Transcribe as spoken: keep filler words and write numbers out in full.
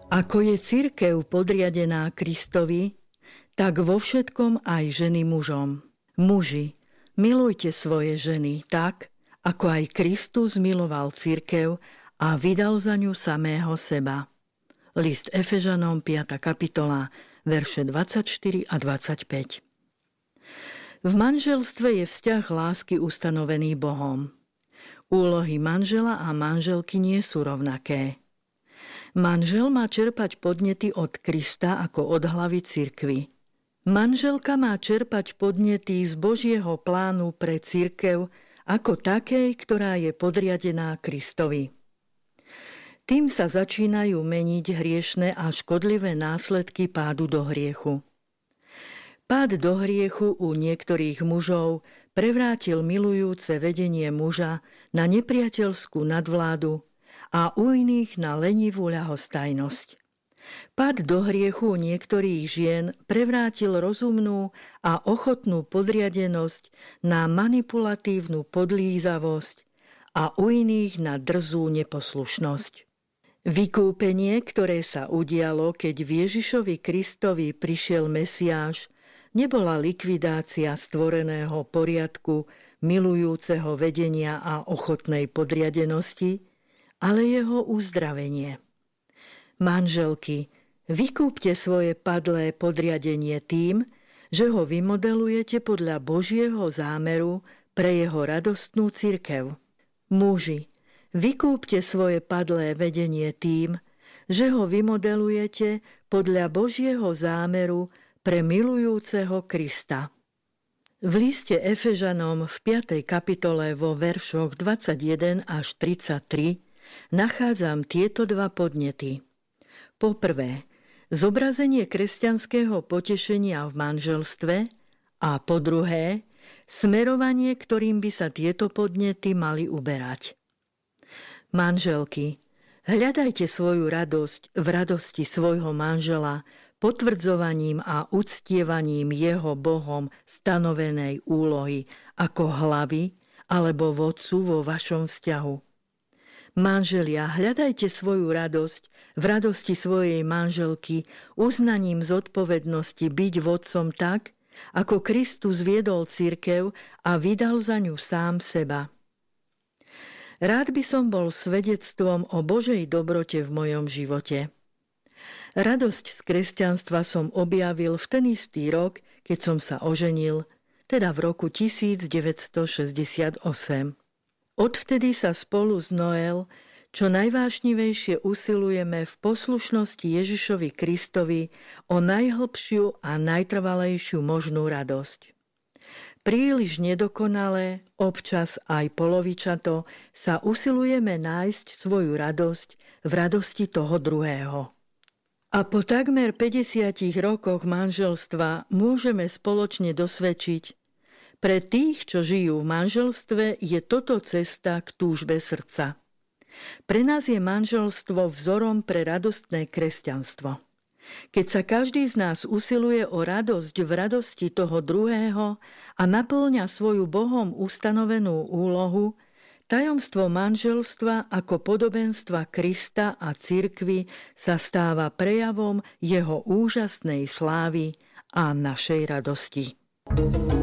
Ako je cirkev podriadená Kristovi, tak vo všetkom aj ženy mužom. Muži, milujte svoje ženy tak, ako aj Kristus miloval cirkev a vydal za ňu samého seba. List Efežanom piata kapitola, verše dvadsaťštyri a dvadsaťpäť. V manželstve je vzťah lásky ustanovený Bohom. Úlohy manžela a manželky nie sú rovnaké. Manžel má čerpať podnety od Krista ako od hlavy cirkvi. Manželka má čerpať podnety z Božieho plánu pre cirkev ako takej, ktorá je podriadená Kristovi. Tým sa začínajú meniť hriešne a škodlivé následky pádu do hriechu. Pád do hriechu u niektorých mužov prevrátil milujúce vedenie muža na nepriateľskú nadvládu a u iných na lenivú ľahostajnosť. Pád do hriechu niektorých žien prevrátil rozumnú a ochotnú podriadenosť na manipulatívnu podlízavosť a u iných na drzú neposlušnosť. Vykúpenie, ktoré sa udialo, keď v Ježišovi Kristovi prišiel Mesiáš, nebola likvidácia stvoreného poriadku, milujúceho vedenia a ochotnej podriadenosti, ale jeho uzdravenie. Manželky, vykúpte svoje padlé podriadenie tým, že ho vymodelujete podľa Božieho zámeru pre jeho radostnú cirkev. Muži, vykúpte svoje padlé vedenie tým, že ho vymodelujete podľa Božieho zámeru pre milujúceho Krista. V liste Efežanom v piatej kapitole vo veršoch dvadsaťjeden až tridsaťtri nachádzam tieto dva podnety. Po prvé, zobrazenie kresťanského potešenia v manželstve a po druhé, smerovanie, ktorým by sa tieto podnety mali uberať. Manželky, hľadajte svoju radosť v radosti svojho manžela, potvrdzovaním a uctievaním jeho Bohom stanovenej úlohy ako hlavy alebo vodcu vo vašom vzťahu. Manželia, hľadajte svoju radosť v radosti svojej manželky uznaním zodpovednosti byť vodcom tak, ako Kristus viedol cirkev a vydal za ňu sám seba. Rád by som bol svedectvom o Božej dobrote v mojom živote. Radosť z kresťanstva som objavil v ten istý rok, keď som sa oženil, teda v roku devätnásťstošesťdesiatosem. Odvtedy sa spolu s Noel čo najvášnivejšie usilujeme v poslušnosti Ježišovi Kristovi o najhlbšiu a najtrvalejšiu možnú radosť. Príliš nedokonalé, občas aj polovičato, sa usilujeme nájsť svoju radosť v radosti toho druhého. A po takmer päťdesiatich rokoch manželstva môžeme spoločne dosvedčiť, pre tých, čo žijú v manželstve, je toto cesta k túžbe srdca. Pre nás je manželstvo vzorom pre radostné kresťanstvo. Keď sa každý z nás usiluje o radosť v radosti toho druhého a napĺňa svoju Bohom ustanovenú úlohu, tajomstvo manželstva ako podobenstva Krista a cirkvi sa stáva prejavom jeho úžasnej slávy a našej radosti.